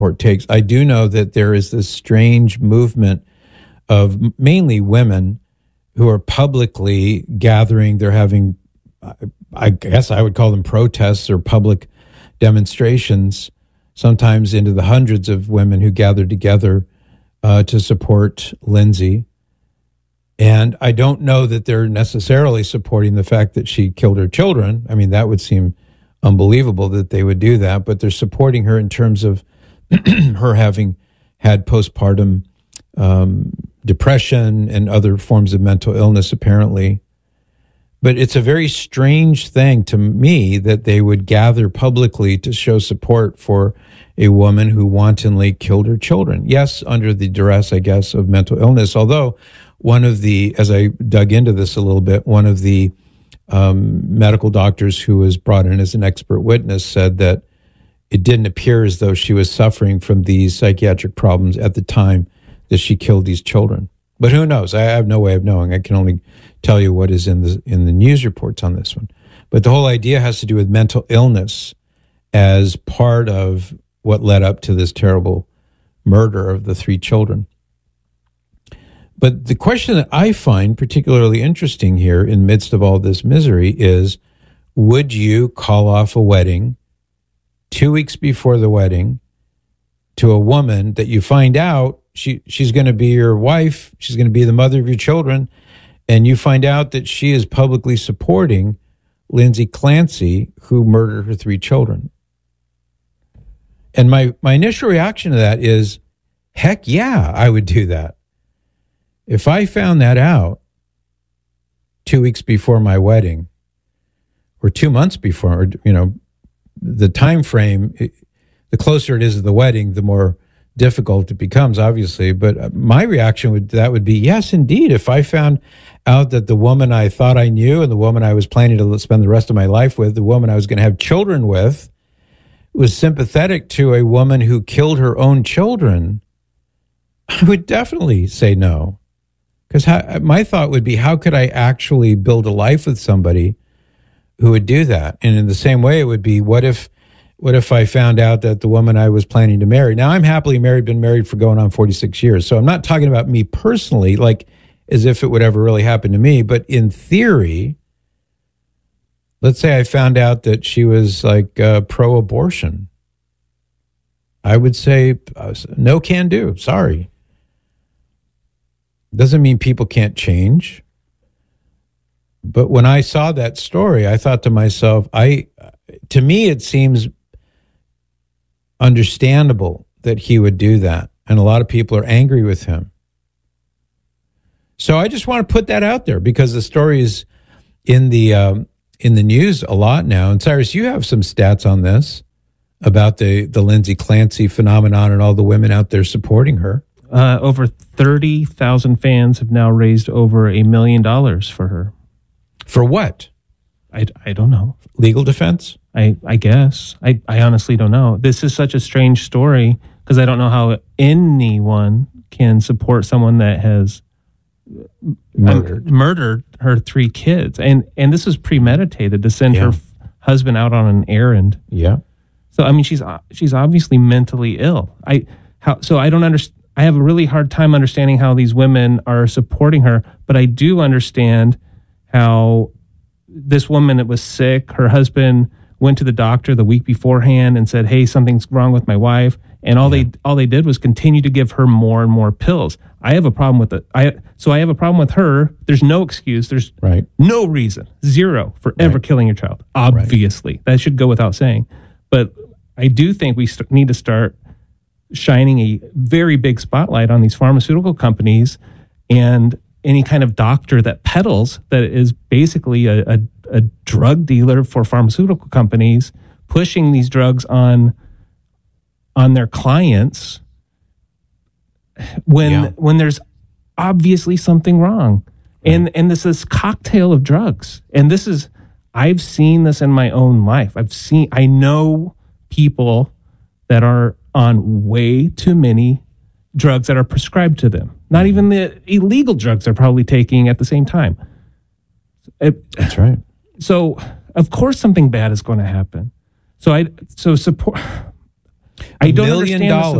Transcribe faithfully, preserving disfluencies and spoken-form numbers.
Report takes. I do know that there is this strange movement of mainly women who are publicly gathering. They're having, I guess I would call them protests or public demonstrations, sometimes into the hundreds of women who gather together uh, to support Lindsay. And I don't know that they're necessarily supporting the fact that she killed her children. I mean, that would seem unbelievable that they would do that, but they're supporting her in terms of her having had postpartum um, depression and other forms of mental illness, apparently. But it's a very strange thing to me that they would gather publicly to show support for a woman who wantonly killed her children. Yes, under the duress, I guess, of mental illness. Although one of the, as I dug into this a little bit, one of the um, medical doctors who was brought in as an expert witness said that it didn't appear as though she was suffering from these psychiatric problems at the time that she killed these children. But who knows? I have no way of knowing. I can only tell you what is in the in the news reports on this one. But the whole idea has to do with mental illness as part of what led up to this terrible murder of the three children. But the question that I find particularly interesting here in midst of all this misery is, would you call off a wedding two weeks before the wedding to a woman that you find out she she's going to be your wife, she's going to be the mother of your children, and you find out that she is publicly supporting Lindsay Clancy, who murdered her three children? And my, my initial reaction to that is, heck yeah, I would do that. If I found that out two weeks before my wedding, or two months before, or, you know, the time frame, the closer it is to the wedding, the more difficult it becomes, obviously. But my reaction would that would be, yes, indeed. If I found out that the woman I thought I knew and the woman I was planning to spend the rest of my life with, the woman I was going to have children with, was sympathetic to a woman who killed her own children, I would definitely say no. Because my thought would be, how could I actually build a life with somebody who would do that? And in the same way, it would be, what if what if I found out that the woman I was planning to marry, now I'm happily married, been married for going on forty-six years. So I'm not talking about me personally, like as if it would ever really happen to me. But in theory, let's say I found out that she was like uh, pro-abortion. I would say, uh, no can do. Sorry. Doesn't mean people can't change. But when I saw that story, I thought to myself, I, to me, it seems understandable that he would do that. And a lot of people are angry with him. So I just want to put that out there because the story is in the, um, in the news a lot now. And Cyrus, you have some stats on this about the, the Lindsay Clancy phenomenon and all the women out there supporting her. Uh, over thirty thousand fans have now raised over a million dollars for her. For what? I, I don't know. Legal defense? I, I guess. I, I honestly don't know. This is such a strange story because I don't know how anyone can support someone that has murdered, um, murdered her three kids. And, and this was premeditated to send yeah. her f- husband out on an errand. Yeah. So, I mean, she's she's obviously mentally ill. I how So I don't understand. I have a really hard time understanding how these women are supporting her, but I do understand how this woman that was sick, her husband went to the doctor the week beforehand and said, hey, something's wrong with my wife. And all yeah. they all they did was continue to give her more and more pills. I have a problem with it. I So I have a problem with her. There's no excuse. There's right. no reason, zero, for ever right. killing your child. Obviously. Right. That should go without saying. But I do think we st- need to start shining a very big spotlight on these pharmaceutical companies and any kind of doctor that peddles that is basically a, a, a drug dealer for pharmaceutical companies, pushing these drugs on on their clients when yeah. when there's obviously something wrong. Right. And and this is cocktail of drugs. And this is, I've seen this in my own life. I've seen, I know people that are on way too many drugs that are prescribed to them. Not even the illegal drugs they're probably taking at the same time. It, That's right. So, of course, something bad is going to happen. So, I so support. I don't million understand the dollars.